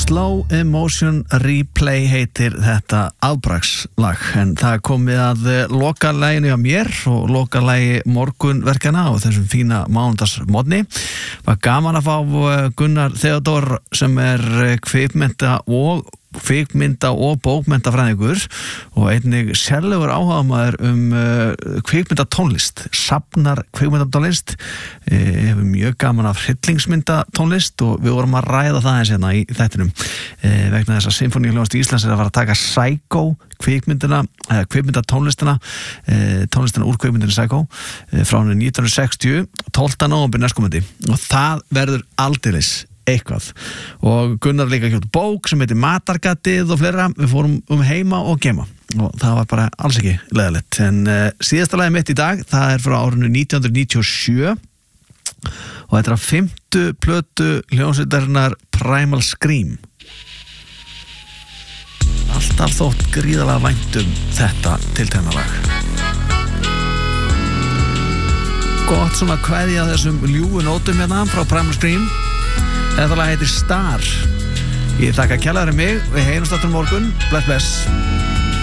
Slow Emotion Replay heitir þetta afbragslag en það er komið að lokalæginu á mér og lokalægi morgunverkana og þessum fína mánudagsmorgni. Var gaman að fá Gunnar Theodor sem kvikmynda og bókmenntafræðingur og einnig sérlegur áhugamaður kvikmyndatónlist, safnar kvikmyndatónlist, hefur mjög gaman af hryllingsmyndatónlist og við vorum að ræða það eins hérna í þættinum vegna þess að Sinfóníuhljómsveit Íslands að fara að taka Psycho kvikmyndatónlistina úr kvikmyndinni Psycho frá 1960, 12. nóvember næstkomandi og það verður aldeilis eitthvað og Gunnar líka kjótt bók sem heitir Matargatið og fleira, við fórum heima og gema og það var bara alls ekki leiðilegt en síðasta lagi mitt í dag það frá árinu 1997 og þetta af 5. plötu hljómsveitarinnar Primal Scream. Alltaf þótt gríðarlega vænt þetta tiltekna lag. Gott svona kveðja þessum ljúfu nótum hérna frá Primal Scream. Þetta lag heitir Star. Ég þakka kærlega fyrir mig. Við heyrumst aftur morgun. Bless, bless.